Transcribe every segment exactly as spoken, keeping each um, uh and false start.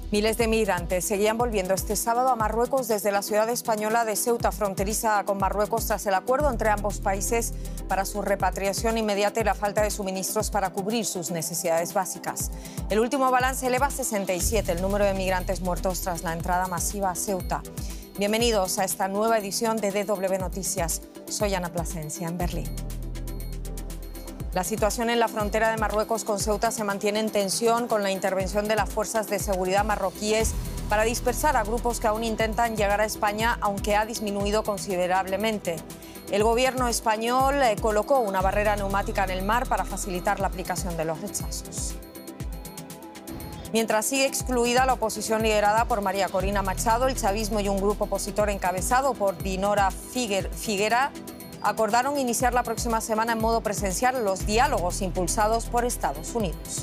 Miles de migrantes seguían volviendo este sábado a Marruecos desde la ciudad española de Ceuta, fronteriza con Marruecos, tras el acuerdo entre ambos países para su repatriación inmediata y la falta de suministros para cubrir sus necesidades básicas. El último balance eleva a sesenta y siete el número de migrantes muertos tras la entrada masiva a Ceuta. Bienvenidos a esta nueva edición de D W Noticias. Soy Ana Plasencia, en Berlín. La situación en la frontera de Marruecos con Ceuta se mantiene en tensión, con la intervención de las fuerzas de seguridad marroquíes para dispersar a grupos que aún intentan llegar a España, aunque ha disminuido considerablemente. El gobierno español colocó una barrera neumática en el mar para facilitar la aplicación de los rechazos. Mientras sigue excluida la oposición liderada por María Corina Machado, el chavismo y un grupo opositor encabezado por Dinora Figuera acordaron iniciar la próxima semana en modo presencial los diálogos impulsados por Estados Unidos.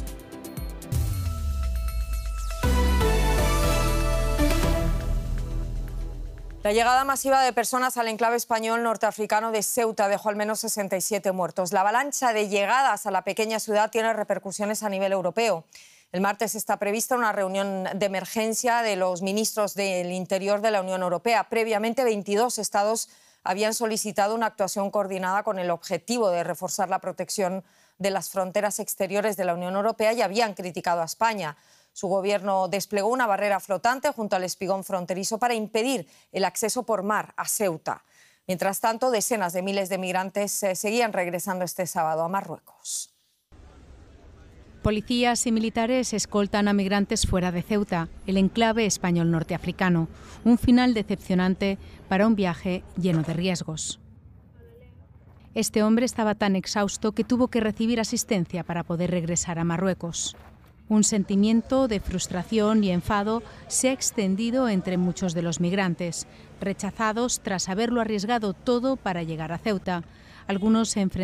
La llegada masiva de personas al enclave español norteafricano de Ceuta dejó al menos sesenta y siete muertos. La avalancha de llegadas a la pequeña ciudad tiene repercusiones a nivel europeo. El martes está prevista una reunión de emergencia de los ministros del Interior de la Unión Europea. Previamente, veintidós estados habían solicitado una actuación coordinada con el objetivo de reforzar la protección de las fronteras exteriores de la Unión Europea y habían criticado a España. Su gobierno desplegó una barrera flotante junto al espigón fronterizo para impedir el acceso por mar a Ceuta. Mientras tanto, decenas de miles de migrantes eh, seguían regresando este sábado a Marruecos. Policías y militares escoltan a migrantes fuera de Ceuta, el enclave español norteafricano. Un final decepcionante para un viaje lleno de riesgos. Este hombre estaba tan exhausto que tuvo que recibir asistencia para poder regresar a Marruecos. Un sentimiento de frustración y enfado se ha extendido entre muchos de los migrantes, rechazados tras haberlo arriesgado todo para llegar a Ceuta. Algunos se enfrentan